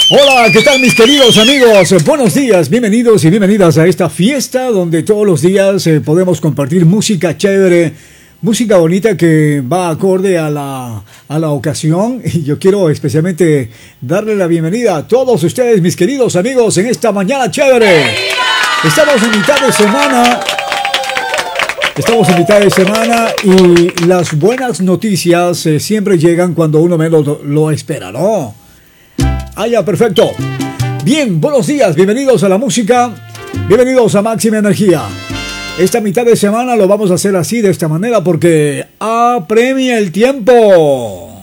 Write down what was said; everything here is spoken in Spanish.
Hola, ¿qué tal mis queridos amigos? Buenos días, bienvenidos y bienvenidas a esta fiesta donde todos los días podemos compartir música chévere, música bonita que va acorde a la ocasión. Y yo quiero especialmente darle la bienvenida a todos ustedes, mis queridos amigos, en esta mañana chévere. Estamos en mitad de semana. Estamos en mitad de semana y las buenas noticias siempre llegan cuando uno menos lo espera, ¿no? Ah, ya, perfecto. Bien, buenos días, bienvenidos a la música, bienvenidos a Máxima Energía. Esta mitad de semana lo vamos a hacer así, de esta manera, porque apremia el tiempo.